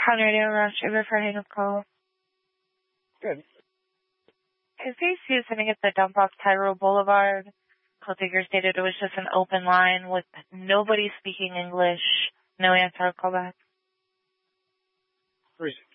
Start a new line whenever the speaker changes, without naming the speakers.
Pound Radio Rush, over for hang-up call.
Good.
KCC is sitting at the dump off Tyrell Boulevard. Call taker stated it was just an open line with nobody speaking English. No answer, I'll call back.
3-6.